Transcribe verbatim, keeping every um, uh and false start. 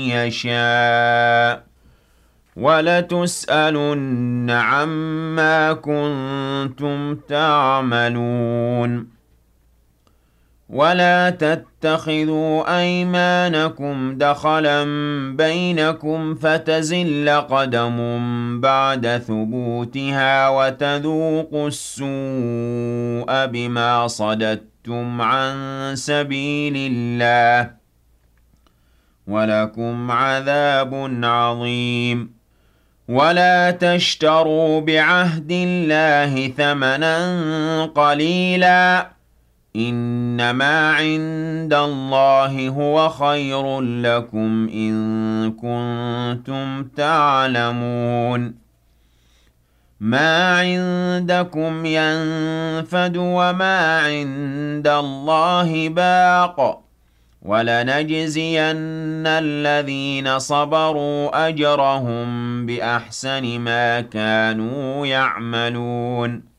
يشاء وَلَتُسْأَلُنَّ عَمَّا كُنتُمْ تَعْمَلُونَ وَلَا تَتَّخِذُوا أَيْمَانَكُمْ دَخَلًا بَيْنَكُمْ فَتَزِلَّ قَدَمٌ بَعْدَ ثُبُوتِهَا وَتَذُوقُوا السُّوءَ بِمَا صَدَدتُّمْ عَن سَبِيلِ اللَّهِ وَلَكُمْ عَذَابٌ عَظِيمٌ وَلَا تَشْتَرُوا بِعَهْدِ اللَّهِ ثَمَنًا قَلِيلًا ۚ إِنَّمَا عِندَ اللَّهِ هُوَ خَيْرٌ لَّكُمْ إِن كُنتُمْ تَعْلَمُونَ مَا عِندَكُمْ يَنفَدُ وَمَا عِندَ اللَّهِ بَاقٍ ۗ وَلَنَجْزِيَنَّ الَّذِينَ صَبَرُوا أَجْرَهُم بِأَحْسَنِ مَا كَانُوا يَعْمَلُونَ